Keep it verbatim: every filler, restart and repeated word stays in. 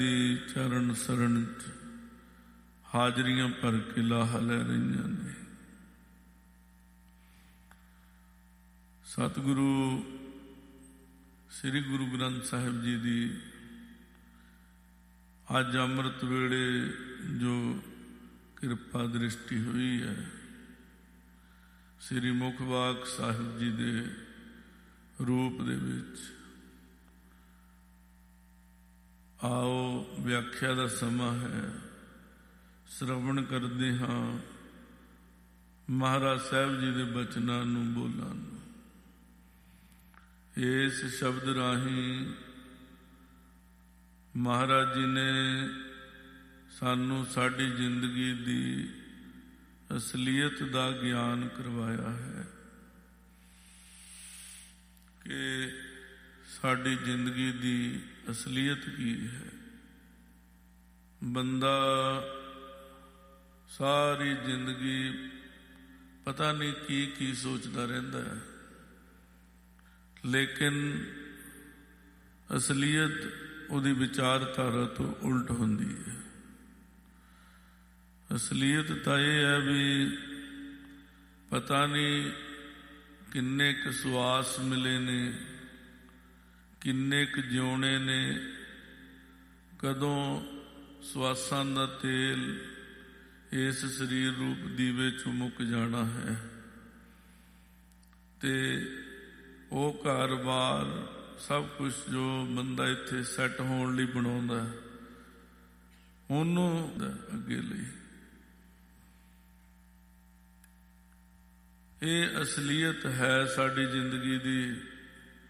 ਦੀ ਚਰਨ ਸਰਣ ਚ ਹਾਜ਼ਰੀਆਂ ਭਰ ਕੇ ਲਾਹਾ ਲੈ ਰਹੀਆਂ ਨੇ। ਸਤਿਗੁਰੂ ਸ੍ਰੀ ਗੁਰੂ ਗ੍ਰੰਥ ਸਾਹਿਬ ਜੀ ਦੀ ਅੱਜ ਅੰਮ੍ਰਿਤ ਵੇਲੇ ਜੋ ਕਿਰਪਾ ਦ੍ਰਿਸ਼ਟੀ ਹੋਈ ਹੈ, ਸ੍ਰੀ ਮੁਖਵਾਕ ਸਾਹਿਬ ਜੀ ਦੇ ਰੂਪ ਦੇ ਵਿੱਚ, ਆਓ ਵਿਆਖਿਆ ਦਾ ਸਮਾਂ ਹੈ। ਸ਼ਰਵਣ ਕਰਦੇ ਹਾਂ ਮਹਾਰਾਜ ਸਾਹਿਬ ਜੀ ਦੇ ਬਚਨਾਂ ਨੂੰ, ਬੋਲਾਂ ਨੂੰ। ਇਸ ਸ਼ਬਦ ਰਾਹੀਂ ਮਹਾਰਾਜ ਜੀ ਨੇ ਸਾਨੂੰ ਸਾਡੀ ਜ਼ਿੰਦਗੀ ਦੀ ਅਸਲੀਅਤ ਦਾ ਗਿਆਨ ਕਰਵਾਇਆ ਹੈ ਕਿ ਸਾਡੀ ਜ਼ਿੰਦਗੀ ਦੀ ਅਸਲੀਅਤ ਕੀ ਹੈ। ਬੰਦਾ ਸਾਰੀ ਜ਼ਿੰਦਗੀ ਪਤਾ ਨਹੀਂ ਕੀ ਕੀ ਸੋਚਦਾ ਰਹਿੰਦਾ ਹੈ, ਲੇਕਿਨ ਅਸਲੀਅਤ ਉਹਦੀ ਵਿਚਾਰਧਾਰਾ ਤੋਂ ਉਲਟ ਹੁੰਦੀ ਹੈ। ਅਸਲੀਅਤ ਤਾਂ ਇਹ ਹੈ ਵੀ ਪਤਾ ਨਹੀਂ ਕਿੰਨੇ ਕੁ ਸਵਾਸ ਮਿਲੇ ਨੇ, ਕਿੰਨੇ ਕੁ ਜਿਉਣੇ ਨੇ, ਕਦੋਂ ਸਵਾਸਾਂ ਦਾ ਤੇਲ ਇਸ ਸਰੀਰ ਰੂਪ ਦੀਵੇ ਚੋਂ ਮੁੱਕ ਜਾਣਾ ਹੈ, ਤੇ ਉਹ ਘਰ-ਬਾਰ ਸਭ ਕੁਛ ਜੋ ਬੰਦਾ ਇੱਥੇ ਸੈੱਟ ਹੋਣ ਲਈ ਬਣਾਉਂਦਾ, ਉਹਨੂੰ ਅੱਗੇ ਲਈ ਇਹ ਅਸਲੀਅਤ ਹੈ ਸਾਡੀ ਜ਼ਿੰਦਗੀ ਦੀ।